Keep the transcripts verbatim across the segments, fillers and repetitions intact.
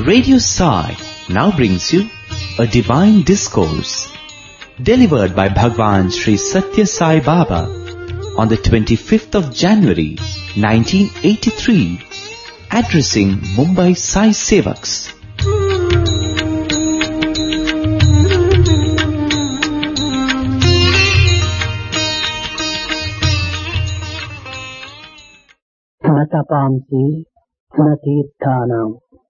Radio Sai now brings you a divine discourse delivered by Bhagwan Sri Satya Sai Baba on the twenty-fifth of January nineteen eighty-three, addressing Mumbai Sai Sevaks. न तपांसि न तीर्थानां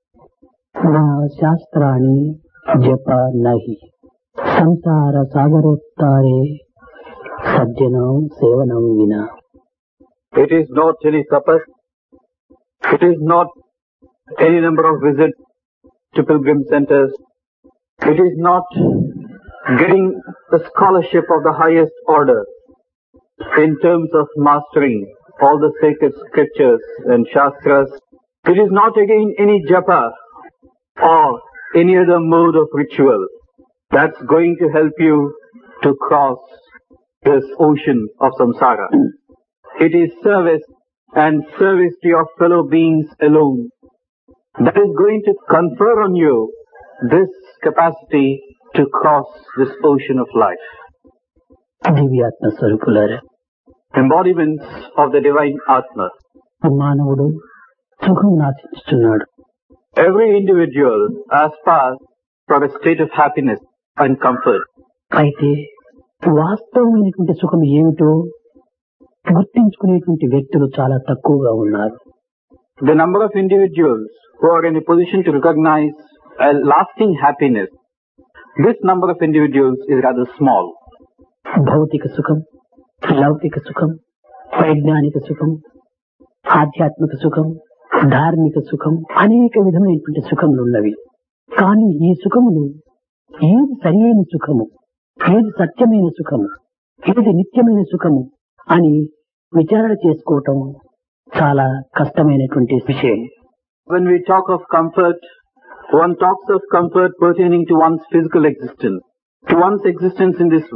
न शास्त्राणि जप नहि संसार सागरोत्तारे सज्जनां सेवनं विना. It is not any tapas, it is not any number of visits to pilgrim centers, it is not getting the scholarship of the highest order in terms of mastering all the sacred scriptures and shastras. It is not again any japa or any other mode of ritual that's going to help you to cross this ocean of samsara. It is service and service to your fellow beings alone that is going to confer on you this capacity to cross this ocean of life. దివ్యాత్మ స్వరూపులారా, Embodiments of the divine Atma. మానవుడు సుఖం నాశిస్తున్నాడు. Every individual aspires for a state of happiness and comfort. అయితే వాస్తవమైనటువంటి సుఖం ఏమిటో గుర్తించుకునేటువంటి వ్యక్తులు చాలా తక్కువగా ఉన్నారు. The number of individuals who are in a position to recognize a lasting happiness, this number of individuals is rather small. భౌతిక సుఖం, లౌకిక సుఖం, వైజ్ఞానిక సుఖం, ఆధ్యాత్మిక సుఖం, ధార్మిక సుఖం, అనేక విధమైనటువంటి సుఖములు ఉన్నవి. కానీ ఈ సుఖములు ఏది సరియైన సుఖము, ఏది సత్యమైన సుఖము, ఏది నిత్యమైన సుఖము అని విచారణ చేసుకోవటం చాలా కష్టమైనటువంటి విషయం. When we talk of comfort, one talks of comfort pertaining to one's physical existence, to one's existence in this